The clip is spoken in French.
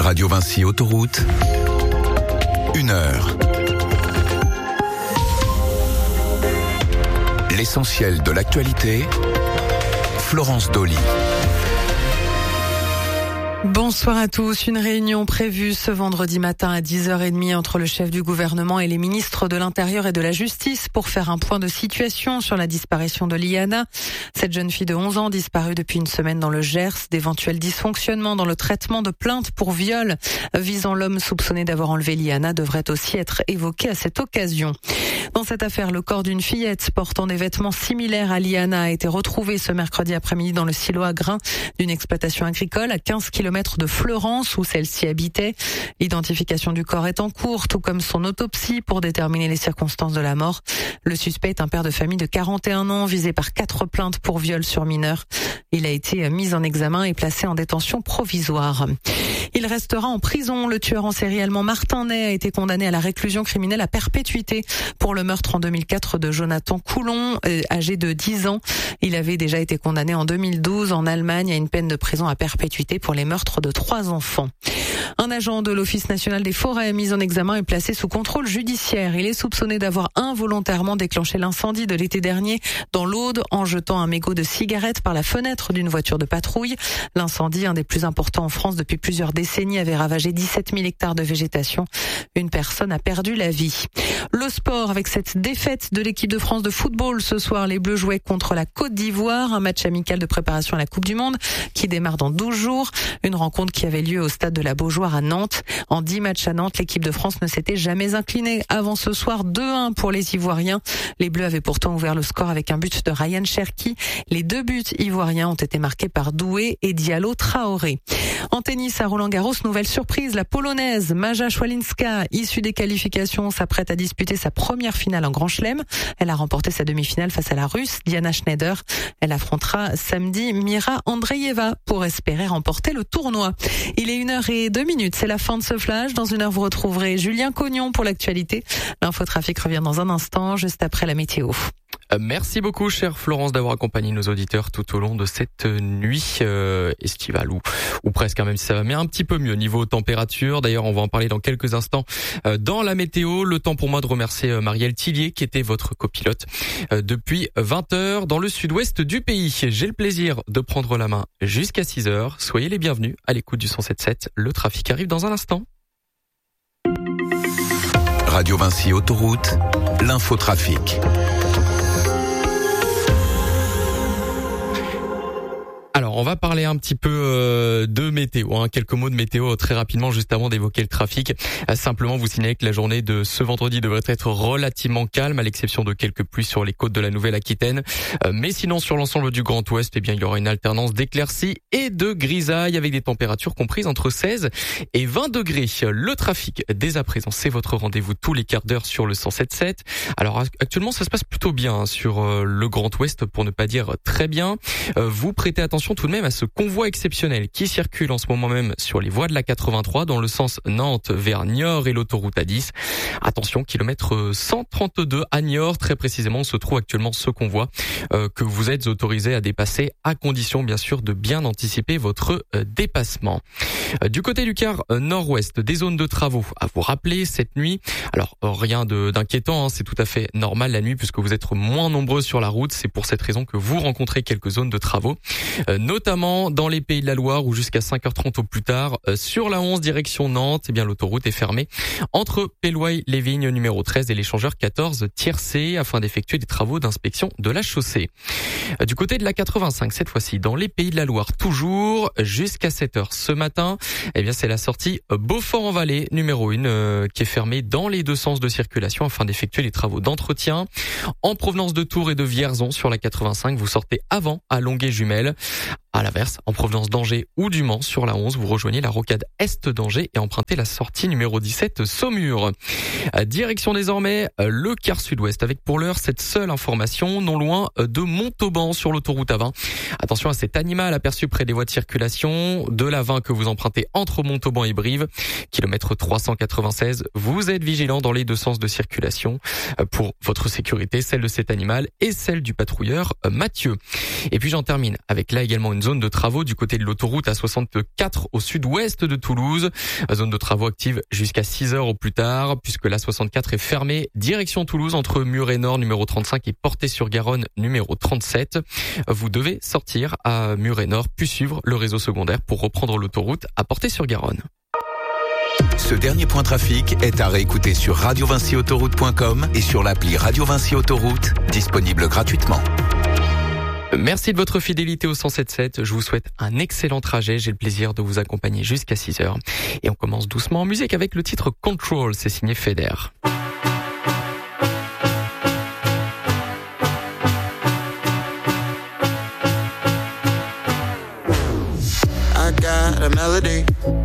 Radio Vinci Autoroute, 1 heure. L'essentiel de l'actualité, Florence Dolly. Bonsoir à tous. Une réunion prévue ce vendredi matin à 10h30 entre le chef du gouvernement et les ministres de l'Intérieur et de la Justice pour faire un point de situation sur la disparition de Liana. Cette jeune fille de 11 ans disparue depuis une semaine dans le Gers, d'éventuels dysfonctionnements dans le traitement de plaintes pour viol visant l'homme soupçonné d'avoir enlevé Liana devraient aussi être évoqués à cette occasion. Dans cette affaire, le corps d'une fillette portant des vêtements similaires à Liana a été retrouvé ce mercredi après-midi dans le silo à grains d'une exploitation agricole à 15 km de Fleurance où celle-ci habitait. L'identification du corps est en cours, tout comme son autopsie pour déterminer les circonstances de la mort. Le suspect est un père de famille de 41 ans visé par 4 plaintes pour viol sur mineur. Il a été mis en examen et placé en détention provisoire. Il restera en prison. Le tueur en série allemand Martin Ney a été condamné à la réclusion criminelle à perpétuité pour le meurtre en 2004 de Jonathan Coulon, âgé de 10 ans. Il avait déjà été condamné en 2012 en Allemagne à une peine de prison à perpétuité pour les meurtres de 3 enfants. Un agent de l'Office national des forêts mis en examen et placé sous contrôle judiciaire. Il est soupçonné d'avoir involontairement déclenché l'incendie de l'été dernier dans l'Aude en jetant un mégot de cigarette par la fenêtre d'une voiture de patrouille. L'incendie, un des plus importants en France depuis plusieurs décennies, avait ravagé 17 000 hectares de végétation. Une personne a perdu la vie. Le sport avec cette défaite de l'équipe de France de football. Ce soir, les Bleus jouaient contre la Côte d'Ivoire, un match amical de préparation à la Coupe du Monde qui démarre dans 12 jours. Une rencontre qui avait lieu au stade de la Beaujoire à Nantes. En 10 matchs à Nantes, l'équipe de France ne s'était jamais inclinée. Avant ce soir, 2-1 pour les Ivoiriens. Les Bleus avaient pourtant ouvert le score avec un but de Ryan Cherki. Les 2 buts ivoiriens ont été marqués par Doué et Diallo Traoré. En tennis à Roland-Garros, nouvelle surprise, la Polonaise Maja Swialinska, issue des qualifications, s'apprête à disputer sa première finale en Grand Chelem. Elle a remporté sa demi-finale face à la Russe Diana Schneider. Elle affrontera samedi Mira Andreeva pour espérer remporter le tournoi. Il est 1h02, c'est la fin de ce flash. Dans 1 heure, vous retrouverez Julien Cognon pour l'actualité. L'infotrafic revient dans un instant, juste après la météo. Merci beaucoup, chère Florence, d'avoir accompagné nos auditeurs tout au long de cette nuit estivale ou presque, même si ça va mais un petit peu mieux niveau température. D'ailleurs, on va en parler dans quelques instants dans la météo. Le temps pour moi de remercier Marielle Tillier, qui était votre copilote depuis 20h dans le sud-ouest du pays. J'ai le plaisir de prendre la main jusqu'à 6h. Soyez les bienvenus à l'écoute du 107.7. Le trafic arrive dans un instant. Radio Vinci Autoroute, l'infotrafic. Alors, on va parler un petit peu de météo, quelques mots de météo très rapidement juste avant d'évoquer le trafic. Simplement vous signaler que la journée de ce vendredi devrait être relativement calme, à l'exception de quelques pluies sur les côtes de la Nouvelle-Aquitaine. Mais sinon, sur l'ensemble du Grand Ouest, il y aura une alternance d'éclaircies et de grisailles avec des températures comprises entre 16 et 20 degrés. Le trafic, dès à présent, c'est votre rendez-vous tous les quarts d'heure sur le 107.7. Alors, actuellement, ça se passe plutôt bien sur le Grand Ouest, pour ne pas dire très bien. Vous prêtez attention tout de même à ce convoi exceptionnel qui circule en ce moment même sur les voies de la 83 dans le sens Nantes vers Niort et l'autoroute A10. Attention, kilomètre 132 à Niort, très précisément, se trouve actuellement ce convoi que vous êtes autorisé à dépasser à condition bien sûr de bien anticiper votre dépassement. Du côté du quart nord-ouest, des zones de travaux à vous rappeler cette nuit. Alors rien d'inquiétant, c'est tout à fait normal la nuit puisque vous êtes moins nombreux sur la route. C'est pour cette raison que vous rencontrez quelques zones de travaux. Notamment dans les Pays de la Loire où jusqu'à 5h30 au plus tard, sur la 11 direction Nantes, l'autoroute est fermée entre Péloy-les-Vignes numéro 13 et l'échangeur 14 Tiercé afin d'effectuer des travaux d'inspection de la chaussée. Du côté de la 85, cette fois-ci, dans les Pays de la Loire, toujours jusqu'à 7h ce matin, c'est la sortie Beaufort-en-Vallée numéro 1 qui est fermée dans les 2 sens de circulation afin d'effectuer les travaux d'entretien. En provenance de Tours et de Vierzon sur la 85, vous sortez avant à Longuet-Jumelles. À l'inverse, en provenance d'Angers ou du Mans sur la 11, vous rejoignez la rocade Est d'Angers et empruntez la sortie numéro 17 Saumur. Direction désormais le quart sud-ouest avec pour l'heure cette seule information non loin de Montauban sur l'autoroute A20. Attention à cet animal aperçu près des voies de circulation de la 20 que vous empruntez entre Montauban et Brive, kilomètre 396. Vous êtes vigilant dans les 2 sens de circulation pour votre sécurité, celle de cet animal et celle du patrouilleur Mathieu. Et puis j'en termine avec la également une zone de travaux du côté de l'autoroute A64 au sud-ouest de Toulouse. Zone de travaux active jusqu'à 6h au plus tard, puisque l'A64 est fermée direction Toulouse entre Muret-Nord numéro 35 et Portet-sur-Garonne numéro 37. Vous devez sortir à Muret-Nord puis suivre le réseau secondaire pour reprendre l'autoroute à Portet-sur-Garonne. Ce dernier point trafic est à réécouter sur radiovincyautoroute.com et sur l'appli Radio Vinci Autoroute, disponible gratuitement. Merci de votre fidélité au 107.7. Je vous souhaite un excellent trajet. J'ai le plaisir de vous accompagner jusqu'à 6h. Et on commence doucement en musique avec le titre Control. C'est signé Feder. I got a melody